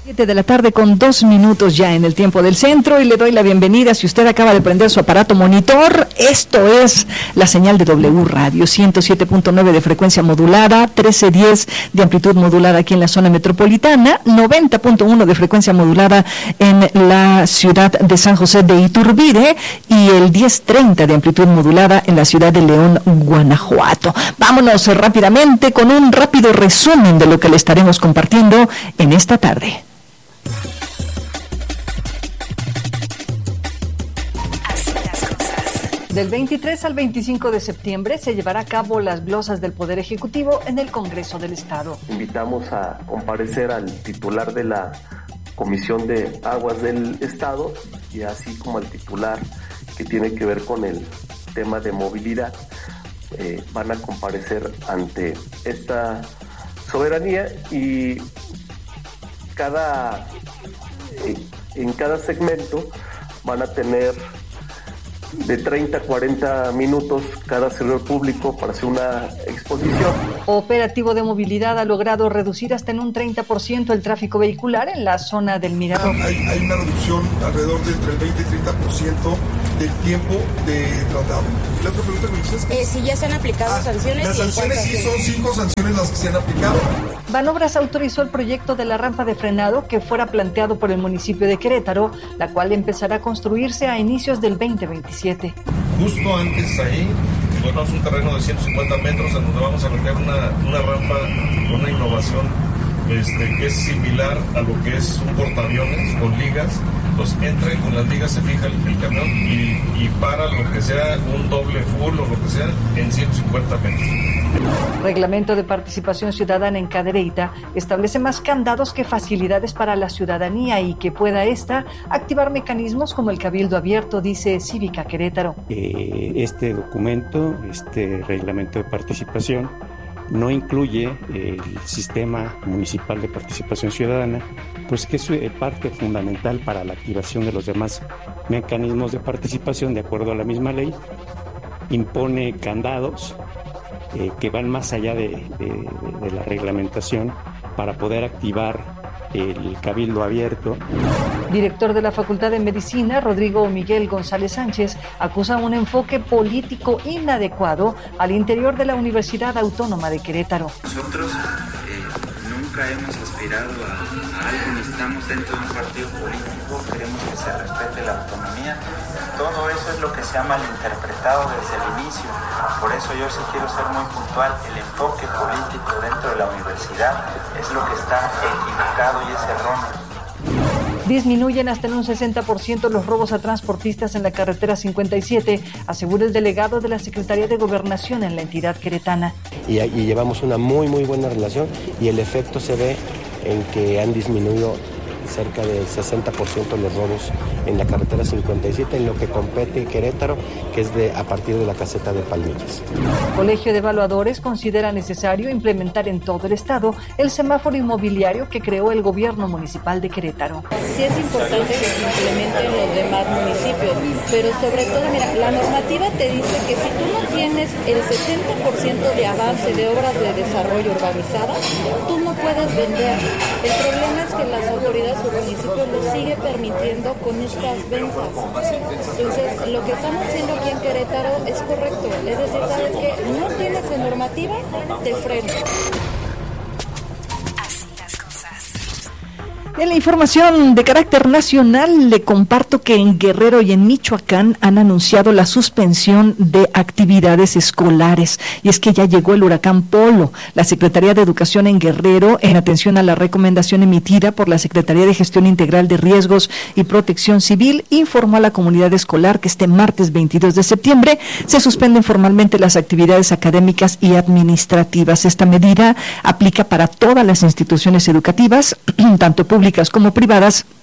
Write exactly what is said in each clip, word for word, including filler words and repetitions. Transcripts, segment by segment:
siete de la tarde con dos minutos ya en el tiempo del centro, y le doy la bienvenida. Si usted acaba de prender su aparato monitor, esto es la señal de W Radio, ciento siete punto nueve de frecuencia modulada, trece diez de amplitud modulada aquí en la zona metropolitana, noventa punto uno de frecuencia modulada en la ciudad de San José de Iturbide y el diez treinta de amplitud modulada en la ciudad de León, Guanajuato. Vámonos rápidamente con un rápido resumen de lo que le estaremos compartiendo en esta tarde. Del veintitrés al veinticinco de septiembre se llevará a cabo las glosas del Poder Ejecutivo en el Congreso del Estado. Invitamos a comparecer al titular de la Comisión de Aguas del Estado y así como al titular que tiene que ver con el tema de movilidad. Eh, van a comparecer ante esta soberanía y cada eh, en cada segmento van a tener de treinta a cuarenta minutos cada servidor público para hacer una exposición. Operativo de movilidad ha logrado reducir hasta en un treinta por ciento el tráfico vehicular en la zona del Mirador. Hay, hay una reducción alrededor de entre el veinte y treinta por ciento del tiempo de traslado. La otra pregunta que me dices eh, si ya se han aplicado ah, sanciones. Las sanciones sí son cinco sanciones las que se han aplicado. Banobras autorizó el proyecto de la rampa de frenado que fuera planteado por el municipio de Querétaro, la cual empezará a construirse a inicios del veinte veintisiete. Justo antes ahí, encontramos un terreno de ciento cincuenta metros en donde vamos a meter una, una rampa con una innovación este, que es similar a lo que es un portaaviones con ligas. Entonces entra y con las ligas se fija el, el camión y, y para lo que sea un doble full o lo que sea en ciento cincuenta metros. Reglamento de participación ciudadana en Cadereyta establece más candados que facilidades para la ciudadanía y que pueda ésta activar mecanismos como el cabildo abierto, dice Cívica Querétaro. Eh, este documento, este reglamento de participación, no incluye el sistema municipal de participación ciudadana, pues que es parte fundamental para la activación de los demás mecanismos de participación de acuerdo a la misma ley. Impone candados eh, que van más allá de, de, de la reglamentación para poder activar el cabildo abierto. Director de la Facultad de Medicina, Rodrigo Miguel González Sánchez, acusa un enfoque político inadecuado al interior de la Universidad Autónoma de Querétaro. Nosotros eh, nunca hemos aspirado a, a algo, ni estamos dentro de un partido político, queremos que se respete la autonomía. Todo eso es lo que se ha malinterpretado desde el inicio. Por eso yo sí quiero ser muy puntual. El enfoque político dentro de la universidad es lo que está equivocado y es erróneo. Disminuyen hasta en un sesenta por ciento los robos a transportistas en la carretera cincuenta y siete, asegura el delegado de la Secretaría de Gobernación en la entidad queretana. Y, y llevamos una muy muy buena relación y el efecto se ve en que han disminuido cerca del sesenta por ciento de los robos en la carretera cincuenta y siete, en lo que compete Querétaro, que es de a partir de la caseta de Palmillas. Colegio de Evaluadores considera necesario implementar en todo el estado el semáforo inmobiliario que creó el gobierno municipal de Querétaro. Sí es importante que se implementen en los demás municipios, pero sobre todo, mira, la normativa te dice que si tú no tienes el sesenta por ciento de avance de obras de desarrollo urbanizadas, tú no puedes vender. El problema es que las autoridades o municipios lo sigue permitiendo con estas ventas. Entonces, lo que estamos haciendo aquí en Querétaro es correcto. Es decir, ¿sabes qué? No tienes en normativa, te freno. En la información de carácter nacional, le comparto que en Guerrero y en Michoacán han anunciado la suspensión de actividades escolares. Y es que ya llegó el huracán Polo. La Secretaría de Educación en Guerrero, en atención a la recomendación emitida por la Secretaría de Gestión Integral de Riesgos y Protección Civil, informó a la comunidad escolar que este martes veintidós de septiembre se suspenden formalmente las actividades académicas y administrativas. Esta medida aplica para todas las instituciones educativas, tanto públicas como privadas,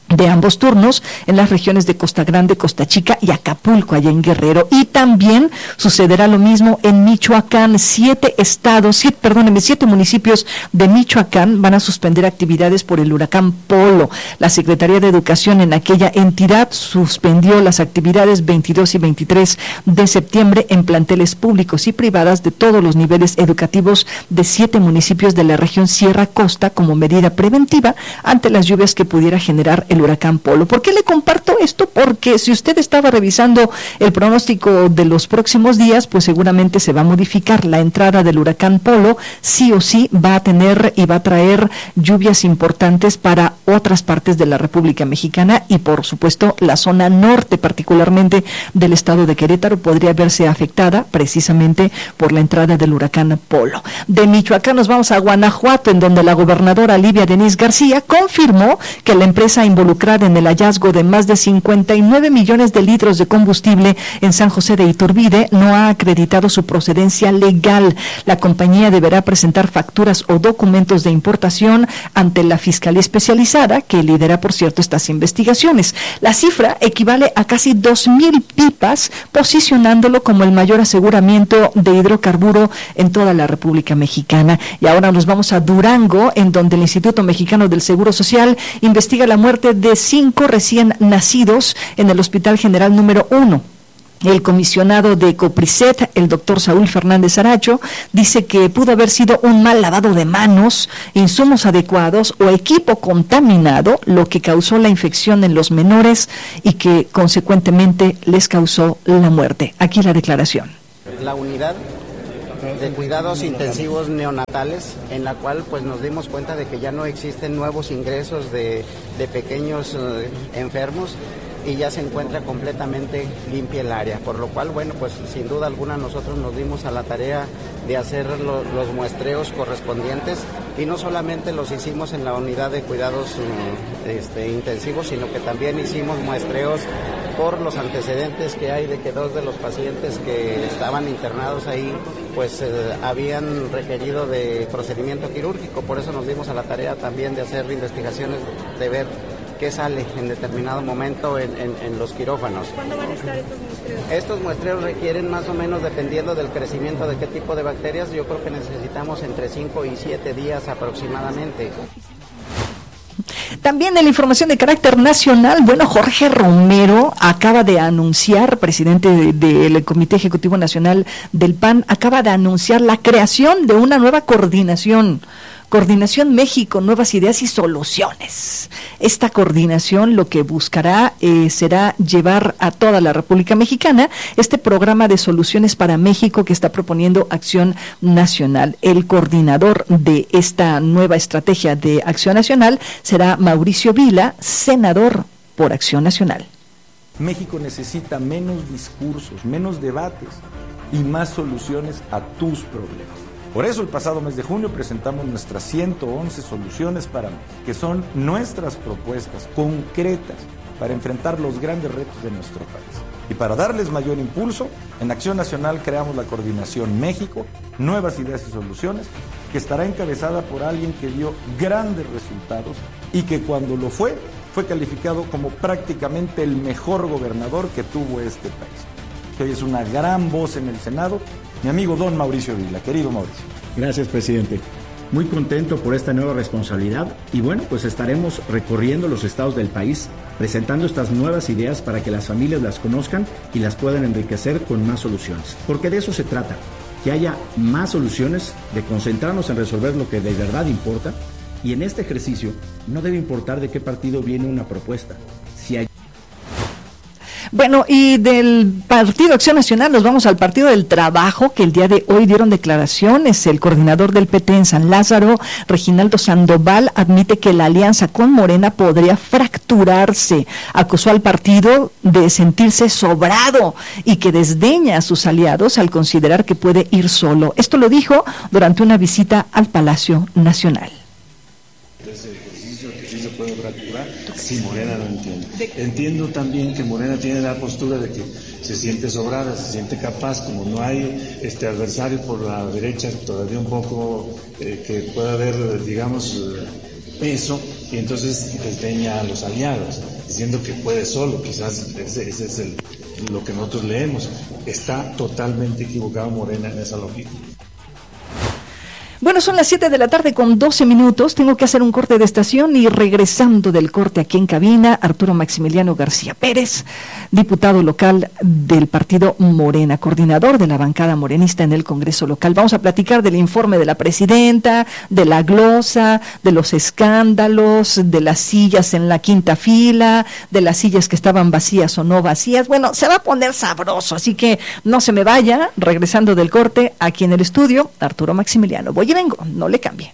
de ambos turnos en las regiones de Costa Grande, Costa Chica y Acapulco, allá en Guerrero. Y también sucederá lo mismo en Michoacán. Siete estados, siete, perdónenme, siete municipios de Michoacán van a suspender actividades por el huracán Polo. La Secretaría de Educación en aquella entidad suspendió las actividades veintidós y veintitrés de septiembre en planteles públicos y privadas de todos los niveles educativos de siete municipios de la región Sierra Costa como medida preventiva ante las lluvias que pudiera generar el huracán Polo. ¿Por qué le comparto esto? Porque si usted estaba revisando el pronóstico de los próximos días, pues seguramente se va a modificar. La entrada del huracán Polo sí o sí va a tener y va a traer lluvias importantes para otras partes de la República Mexicana y por supuesto la zona norte, particularmente del estado de Querétaro, podría verse afectada precisamente por la entrada del huracán Polo. De Michoacán nos vamos a Guanajuato, en donde la gobernadora Livia Denisse García confirmó que la empresa involucrada en el hallazgo de más de cincuenta y nueve millones de litros de combustible en San José de Iturbide no ha acreditado su procedencia legal. La compañía deberá presentar facturas o documentos de importación ante la Fiscalía Especializada, que lidera, por cierto, estas investigaciones. La cifra equivale a casi dos mil pipas, posicionándolo como el mayor aseguramiento de hidrocarburo en toda la República Mexicana. Y ahora nos vamos a Durango, en donde el Instituto Mexicano del Seguro Social investiga la muerte de de cinco recién nacidos en el Hospital General número uno. El comisionado de COPRISET, el doctor Saúl Fernández Aracho, dice que pudo haber sido un mal lavado de manos, insumos adecuados o equipo contaminado lo que causó la infección en los menores y que consecuentemente les causó la muerte. Aquí la declaración. La unidad de cuidados intensivos neonatales, en la cual pues nos dimos cuenta de que ya no existen nuevos ingresos de, de pequeños eh, enfermos y ya se encuentra completamente limpia el área, por lo cual, bueno, pues sin duda alguna nosotros nos dimos a la tarea de hacer lo, los muestreos correspondientes y no solamente los hicimos en la unidad de cuidados eh, este, intensivos, sino que también hicimos muestreos por los antecedentes que hay de que dos de los pacientes que estaban internados ahí pues eh, habían requerido de procedimiento quirúrgico, por eso nos dimos a la tarea también de hacer investigaciones, de ver qué sale en determinado momento en, en, en los quirófanos. ¿Cuándo van a estar estos muestreos? Estos muestreos requieren más o menos, dependiendo del crecimiento de qué tipo de bacterias, yo creo que necesitamos entre cinco y siete días aproximadamente. También en la información de carácter nacional, bueno, Jorge Romero acaba de anunciar, presidente del de, de Comité Ejecutivo Nacional del P A N, acaba de anunciar la creación de una nueva coordinación. Coordinación México, Nuevas Ideas y Soluciones. Esta coordinación lo que buscará eh, será llevar a toda la República Mexicana este programa de soluciones para México que está proponiendo Acción Nacional. El coordinador de esta nueva estrategia de Acción Nacional será Mauricio Vila, senador por Acción Nacional. México necesita menos discursos, menos debates y más soluciones a tus problemas. Por eso el pasado mes de junio presentamos nuestras ciento once soluciones para México, que son nuestras propuestas concretas para enfrentar los grandes retos de nuestro país. Y para darles mayor impulso, en Acción Nacional creamos la Coordinación México, Nuevas Ideas y Soluciones, que estará encabezada por alguien que dio grandes resultados y que cuando lo fue, fue calificado como prácticamente el mejor gobernador que tuvo este país. Que hoy es una gran voz en el Senado, mi amigo don Mauricio Vila. Querido Mauricio. Gracias, presidente. Muy contento por esta nueva responsabilidad y bueno, pues estaremos recorriendo los estados del país, presentando estas nuevas ideas para que las familias las conozcan y las puedan enriquecer con más soluciones. Porque de eso se trata, que haya más soluciones, de concentrarnos en resolver lo que de verdad importa, y en este ejercicio no debe importar de qué partido viene una propuesta. Si hay Bueno, y del Partido Acción Nacional nos vamos al Partido del Trabajo, que el día de hoy dieron declaraciones. El coordinador del P T en San Lázaro, Reginaldo Sandoval, admite que la alianza con Morena podría fracturarse. Acusó al partido de sentirse sobrado y que desdeña a sus aliados al considerar que puede ir solo. Esto lo dijo durante una visita al Palacio Nacional. Ese ejercicio que sí se puede fracturar si Morena no entiende. Entiendo también que Morena tiene la postura de que se siente sobrada, se siente capaz, como no hay este adversario por la derecha todavía un poco eh, que pueda haber, digamos, peso y entonces desdeña a los aliados, diciendo que puede solo. Quizás ese, ese es el, lo que nosotros leemos. Está totalmente equivocado Morena en esa lógica. Bueno, son las siete de la tarde con doce minutos. Tengo que hacer un corte de estación y regresando del corte aquí en cabina, Arturo Maximiliano García Pérez, diputado local del partido Morena, coordinador de la bancada morenista en el Congreso local. Vamos a platicar del informe de la presidenta, de la glosa, de los escándalos, de las sillas en la quinta fila, de las sillas que estaban vacías o no vacías. Bueno, se va a poner sabroso, así que no se me vaya. Regresando del corte aquí en el estudio, Arturo Maximiliano. Voy y vengo, no le cambie.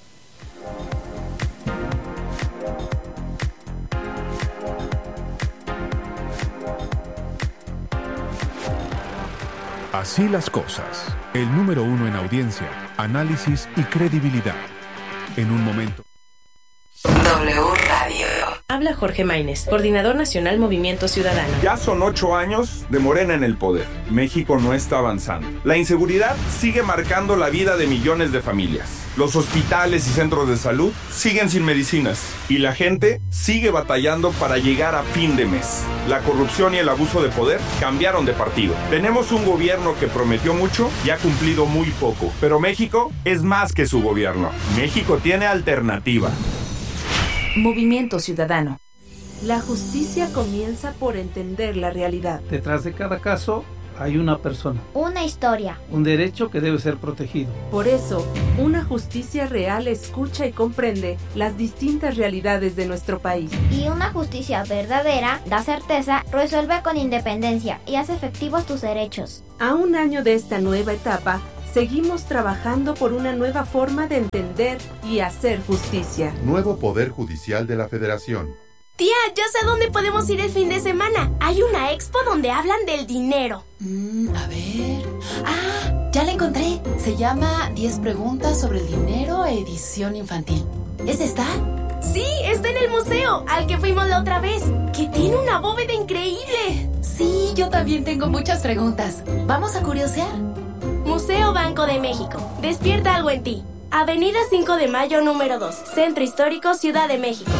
Así las cosas. El número uno en audiencia, análisis y credibilidad. En un momento. W Radio. Habla Jorge Maínez, coordinador nacional Movimiento Ciudadano. Ya son ocho años de Morena en el poder. México no está avanzando. La inseguridad sigue marcando la vida de millones de familias. Los hospitales y centros de salud siguen sin medicinas. Y la gente sigue batallando para llegar a fin de mes. La corrupción y el abuso de poder cambiaron de partido. Tenemos un gobierno que prometió mucho y ha cumplido muy poco. Pero México es más que su gobierno. México tiene alternativa. Movimiento Ciudadano. La justicia comienza por entender la realidad. Detrás de cada caso hay una persona. Una historia. Un derecho que debe ser protegido. Por eso, una justicia real escucha y comprende las distintas realidades de nuestro país. Y una justicia verdadera da certeza, resuelve con independencia y hace efectivos tus derechos. A un año de esta nueva etapa, seguimos trabajando por una nueva forma de entender y hacer justicia. Nuevo Poder Judicial de la Federación. Tía, ya sé dónde podemos ir el fin de semana. Hay una expo donde hablan del dinero. Mm, a ver... Ah, ya la encontré. Se llama diez preguntas sobre el dinero, edición infantil. ¿Es esta? Sí, está en el museo, al que fuimos la otra vez. Que tiene una bóveda increíble. Sí, yo también tengo muchas preguntas. ¿Vamos a curiosear? Museo Banco de México. Despierta algo en ti. Avenida cinco de Mayo número dos. Centro Histórico, Ciudad de México.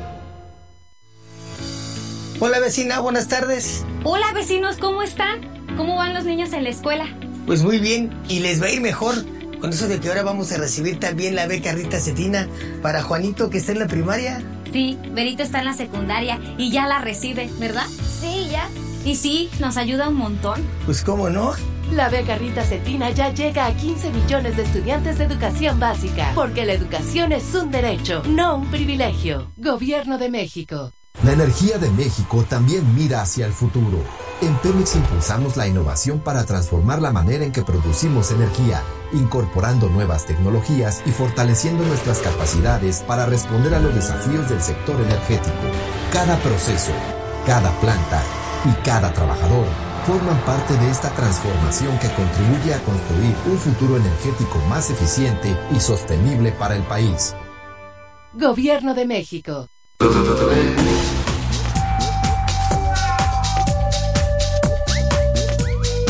Hola vecina, buenas tardes. Hola vecinos, ¿cómo están? ¿Cómo van los niños en la escuela? Pues muy bien, y les va a ir mejor con eso de que ahora vamos a recibir también la beca Rita Cetina para Juanito que está en la primaria. Sí, Berito está en la secundaria y ya la recibe, ¿verdad? Sí, ya. Y sí, nos ayuda un montón. Pues cómo no. La beca Rita Cetina ya llega a quince millones de estudiantes de educación básica, porque la educación es un derecho, no un privilegio. Gobierno de México. La energía de México también mira hacia el futuro. En Pemex impulsamos la innovación para transformar la manera en que producimos energía, incorporando nuevas tecnologías y fortaleciendo nuestras capacidades para responder a los desafíos del sector energético. Cada proceso, cada planta y cada trabajador forman parte de esta transformación que contribuye a construir un futuro energético más eficiente y sostenible para el país. Gobierno de México.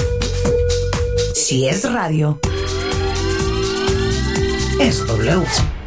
Si es radio, es W.